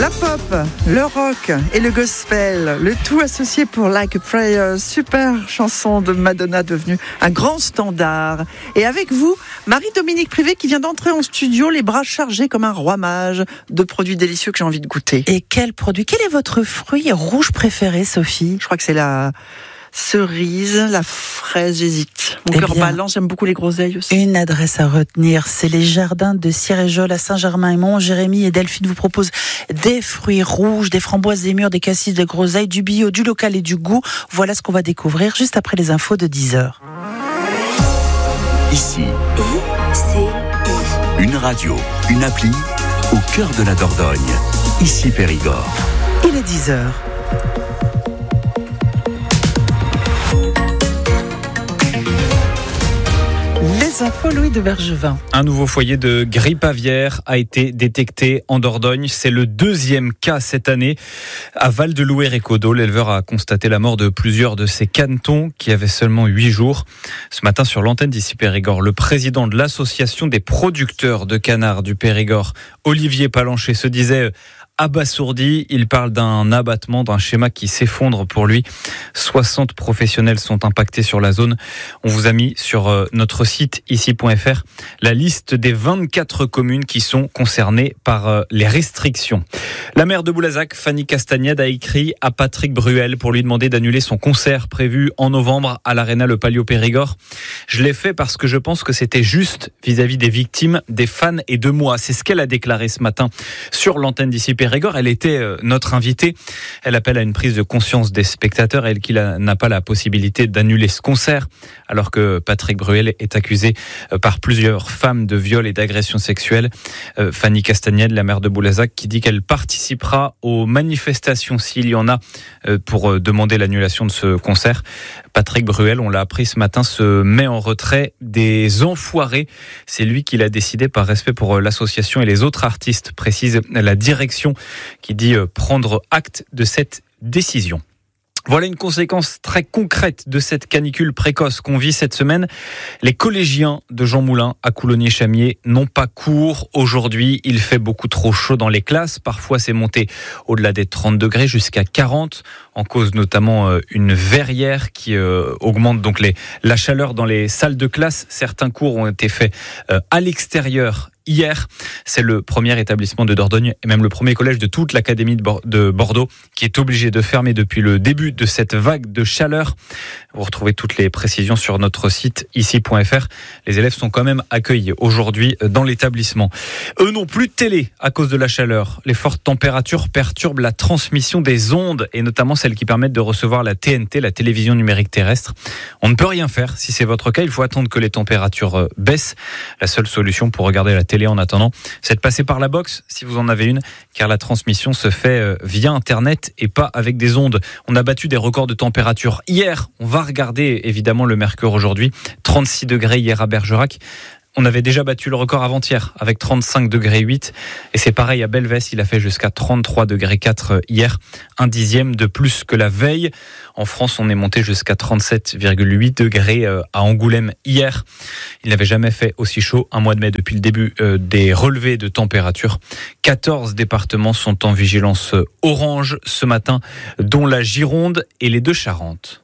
La pop, le rock et le gospel, le tout associé pour Like a Prayer, super chanson de Madonna devenue un grand standard. Et avec vous, Marie-Dominique Privé qui vient d'entrer en studio, les bras chargés comme un roi mage de produits délicieux que j'ai envie de goûter. Et quel produit? Quel est votre fruit rouge préféré, Sophie? Je crois que c'est la cerise, la fraise, j'hésite. Mon cœur balance, j'aime beaucoup les groseilles aussi. Une adresse à retenir, c'est les jardins de Ciréjol à Saint-Germain-et-Mont. Jérémy et Delphine vous proposent des fruits rouges, des framboises, des mûres, des cassis, des groseilles, du bio, du local et du goût. Voilà ce qu'on va découvrir juste après les infos de 10h. Ici, une radio, une appli au cœur de la Dordogne. Ici Périgord. Il est 10h. Les infos, Louis de Bergevin. Un nouveau foyer de grippe aviaire a été détecté en Dordogne. C'est le deuxième cas cette année. À Val-de-Louer-et-Caudau, l'éleveur a constaté la mort de plusieurs de ses canetons qui avaient seulement 8 jours. Ce matin, sur l'antenne d'Ici Périgord, le président de l'association des producteurs de canards du Périgord, Olivier Palancher, se disait abasourdi. Il parle d'un abattement, d'un schéma qui s'effondre pour lui. 60 professionnels sont impactés sur la zone. On vous a mis sur notre site ici.fr la liste des 24 communes qui sont concernées par les restrictions. La maire de Boulazac, Fanny Castagnède, a écrit à Patrick Bruel pour lui demander d'annuler son concert prévu en novembre à l'Arena Le Palio Périgord. Je l'ai fait parce que je pense que c'était juste vis-à-vis des victimes, des fans et de moi. C'est ce qu'elle a déclaré ce matin sur l'antenne d'Ici Périgord. Elle était notre invitée. Elle appelle à une prise de conscience des spectateurs, elle qui n'a pas la possibilité d'annuler ce concert, alors que Patrick Bruel est accusé par plusieurs femmes de viol et d'agression sexuelle. Fanny Castagnède, la maire de Boulazac, qui dit qu'elle participera aux manifestations s'il y en a pour demander l'annulation de ce concert. Patrick Bruel, on l'a appris ce matin, se met en retrait des enfoirés. C'est lui qui l'a décidé par respect pour l'association et les autres artistes, précise la direction qui dit prendre acte de cette décision. Voilà une conséquence très concrète de cette canicule précoce qu'on vit cette semaine. Les collégiens de Jean Moulin à Coulommiers-Chamiers n'ont pas cours aujourd'hui. Il fait beaucoup trop chaud dans les classes. Parfois, c'est monté au-delà des 30 degrés jusqu'à 40. En cause notamment une verrière qui augmente donc la chaleur dans les salles de classe. Certains cours ont été faits à l'extérieur hier. C'est le premier établissement de Dordogne et même le premier collège de toute l'académie de Bordeaux qui est obligé de fermer depuis le début de cette vague de chaleur. Vous retrouvez toutes les précisions sur notre site ici.fr. Les élèves sont quand même accueillis aujourd'hui dans l'établissement. Eux n'ont plus de télé à cause de la chaleur. Les fortes températures perturbent la transmission des ondes et notamment celles qui permettent de recevoir la TNT, la télévision numérique terrestre. On ne peut rien faire. Si c'est votre cas, il faut attendre que les températures baissent. La seule solution pour regarder la télé en attendant, c'est de passer par la box si vous en avez une, car la transmission se fait via Internet et pas avec des ondes. On a battu des records de température hier. On va regarder évidemment le mercure aujourd'hui. 36 degrés hier à Bergerac. On avait déjà battu le record avant-hier avec 35 degrés 8 et c'est pareil à Belvès, il a fait jusqu'à 33 degrés 4 hier, un dixième de plus que la veille. En France, on est monté jusqu'à 37,8 degrés à Angoulême hier. Il n'avait jamais fait aussi chaud un mois de mai depuis le début des relevés de température. 14 départements sont en vigilance orange ce matin, dont la Gironde et les Deux-Charentes.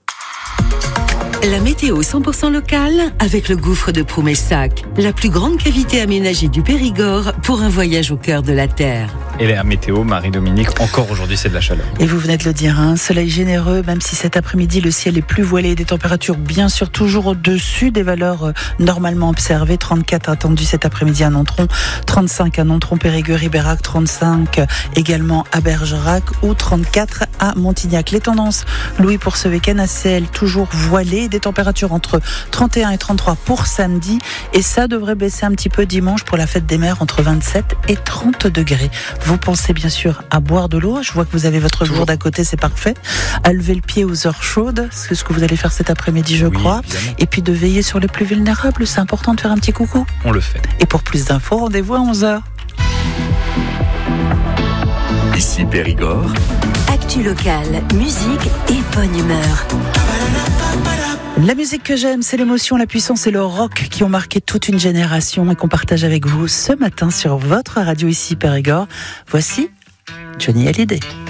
La météo 100% locale avec le gouffre de Proumessac, la plus grande cavité aménagée du Périgord pour un voyage au cœur de la Terre. Et la météo, Marie-Dominique, encore aujourd'hui, c'est de la chaleur. Et vous venez de le dire, soleil généreux, même si cet après-midi, le ciel est plus voilé, des températures bien sûr toujours au-dessus des valeurs normalement observées. 34 attendues cet après-midi à Nontron, 35 à Nontron-Périgueux-Ribérac, 35 également à Bergerac ou 34 à Montignac. Les tendances, Louis, pour ce week-end, à ciel toujours voilé, des températures entre 31 et 33 pour samedi, et ça devrait baisser un petit peu dimanche pour la fête des mères entre 27 et 30 degrés. Vous pensez bien sûr à boire de l'eau. Je vois que vous avez votre gourde à côté, c'est parfait. À lever le pied aux heures chaudes, c'est ce que vous allez faire cet après-midi, je crois. Évidemment. Et puis de veiller sur les plus vulnérables, c'est important de faire un petit coucou. On le fait. Et pour plus d'infos, rendez-vous à 11h. Ici Périgord. Actu locale, musique et bonne humeur. La musique que j'aime, c'est l'émotion, la puissance et le rock qui ont marqué toute une génération et qu'on partage avec vous ce matin sur votre radio ici Périgord. Voici Johnny Hallyday.